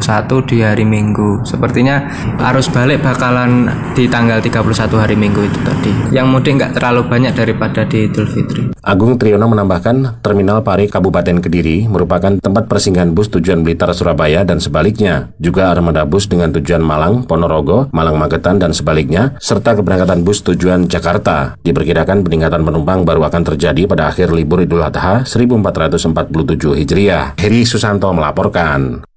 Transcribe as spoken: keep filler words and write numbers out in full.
satu di hari Minggu. Sepertinya arus balik bakalan di tanggal tiga puluh satu hari Minggu itu tadi. Yang mudik nggak terlalu banyak daripada di Idul Fitri. Agung Triyono menambahkan, Terminal Pari Kabupaten Kediri merupakan tempat persinggahan bus tujuan Blitar Surabaya dan sebaliknya. Juga armada bus dengan tujuan Malang, Ponorogo, Malang Magetan dan sebaliknya, serta keberangkatan bus tujuan Jakarta. Diperkirakan peningkatan penumpang baru akan terjadi pada akhir libur Idul Adha seribu empat ratus empat puluh tujuh Hijriah. Heri Susanto melaporkan.